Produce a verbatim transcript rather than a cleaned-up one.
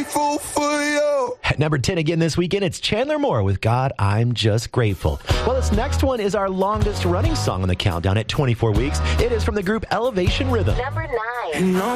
grateful for you. At number ten again this weekend, it's Chandler Moore with God, I'm Just Grateful. Well, this next one is our longest running song on the countdown at twenty-four weeks. It is from the group Elevation Rhythm. Number nine.